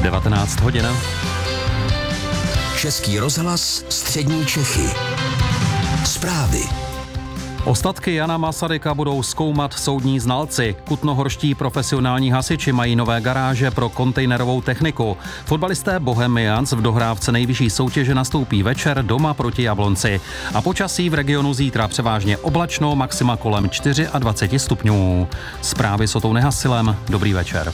19 hodin. Český rozhlas, střední Čechy. Zprávy. Ostatky Jana Masaryka budou zkoumat soudní znalci. Kutnohorští profesionální hasiči mají nové garáže pro kontejnerovou techniku. Fotbalisté Bohemians v dohrávce nejvyšší soutěže nastoupí večer doma proti Jablonci. A počasí v regionu zítra převážně oblačno, maxima kolem 24 stupňů. Zprávy s Otou Nehasilem. Dobrý večer.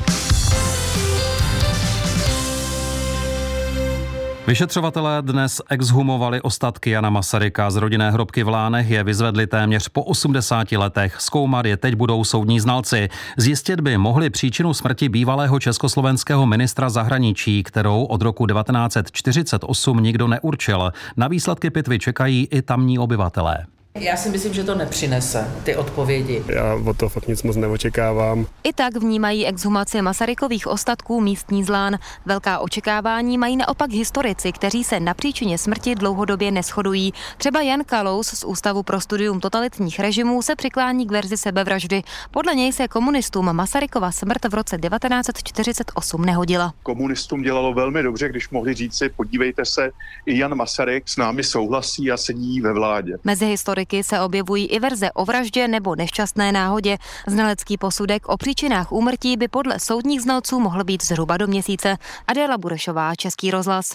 Vyšetřovatelé dnes exhumovali ostatky Jana Masaryka. Z rodinné hrobky v Lánech je vyzvedli téměř po 80 letech. Zkoumat je teď budou soudní znalci. Zjistit by mohli příčinu smrti bývalého československého ministra zahraničí, kterou od roku 1948 nikdo neurčil. Na výsledky pitvy čekají i tamní obyvatelé. Já si myslím, že to nepřinese, ty odpovědi. Já od toho fakt nic moc neočekávám. I tak vnímají exhumaci Masarykových ostatků místní z Lán. Velká očekávání mají naopak historici, kteří se na příčině smrti dlouhodobě neshodují. Třeba Jan Kalous z Ústavu pro studium totalitních režimů se přiklání k verzi sebevraždy. Podle něj se komunistům Masarykova smrt v roce 1948 nehodila. Komunistům dělalo velmi dobře, když mohli říci, podívejte se, i Jan Masaryk s námi souhlasí a sedí ve vládě. Mezi historiky se objevují i verze o vraždě nebo nešťastné náhodě. Znalecký posudek o příčinách úmrtí by podle soudních znalců mohl být zhruba do měsíce. Adéla Burešová, Český rozhlas.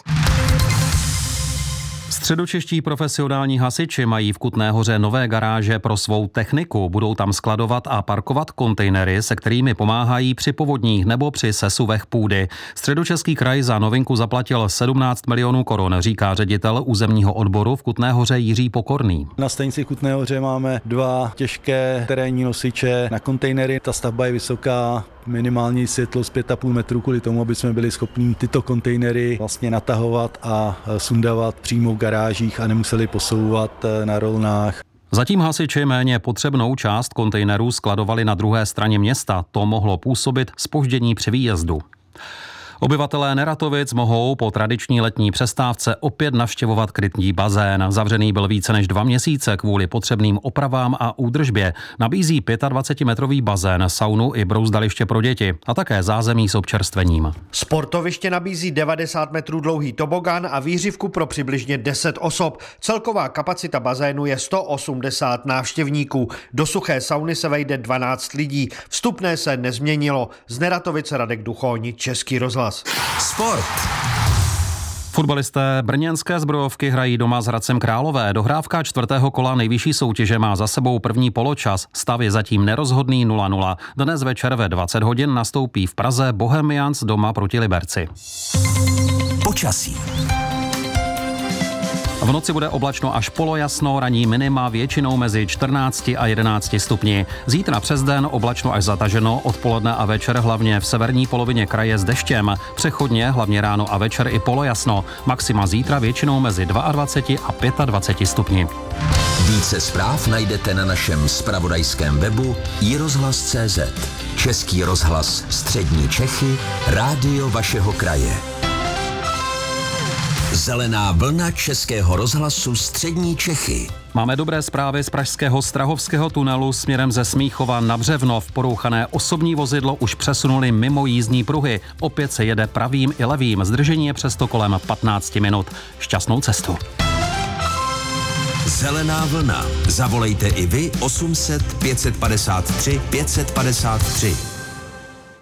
Středočeští profesionální hasiči mají v Kutné Hoře nové garáže pro svou techniku. Budou tam skladovat a parkovat kontejnery, se kterými pomáhají při povodních nebo při sesuvech půdy. Středočeský kraj za novinku zaplatil 17 milionů korun, říká ředitel územního odboru v Kutné Hoře Jiří Pokorný. Na stanici Kutné Hoře máme 2 těžké terénní nosiče na kontejnery. Ta stavba je vysoká, minimální světlost 5,5 metru kvůli tomu, aby jsme byli schopni tyto kontejnery vlastně natahovat a sundavat přímo v garážích a nemuseli posouvat na rolnách. Zatím hasiči méně potřebnou část kontejnerů skladovali na druhé straně města. To mohlo působit zpoždění při výjezdu. Obyvatelé Neratovic mohou po tradiční letní přestávce opět navštěvovat krytní bazén. Zavřený byl více než 2 měsíce kvůli potřebným opravám a údržbě. Nabízí 25metrový bazén, saunu i brouzdaliště pro děti a také zázemí s občerstvením. Sportoviště nabízí 90 metrů dlouhý tobogan a výřivku pro přibližně 10 osob. Celková kapacita bazénu je 180 návštěvníků. Do suché sauny se vejde 12 lidí. Vstupné se nezměnilo. Z Neratovic Radek Duchoň, Český rozhlas. Sport. Fotbalisté brněnské Zbrojovky hrají doma s Hradcem Králové. Dohrávka 4. kola nejvyšší soutěže má za sebou první poločas. Stav je zatím nerozhodný 0-0. Dnes večer ve 20 hodin nastoupí v Praze Bohemians doma proti Liberci. Počasí. V noci bude oblačno až polojasno, ranní minima většinou mezi 14 a 11 stupni. Zítra přes den oblačno až zataženo, odpoledne a večer hlavně v severní polovině kraje s deštěm. Přechodně hlavně ráno a večer i polojasno. Maxima zítra většinou mezi 22 a 25 stupni. Více zpráv najdete na našem zpravodajském webu iRozhlas.cz. Český rozhlas, střední Čechy, rádio vašeho kraje. Zelená vlna Českého rozhlasu střední Čechy. Máme dobré zprávy z pražského Strahovského tunelu směrem ze Smíchova na Břevnov. Porouchané osobní vozidlo už přesunuli mimo jízdní pruhy. Opět se jede pravým i levým. Zdržení je přesto kolem 15 minut. Šťastnou cestu. Zelená vlna. Zavolejte i vy 800 553 553.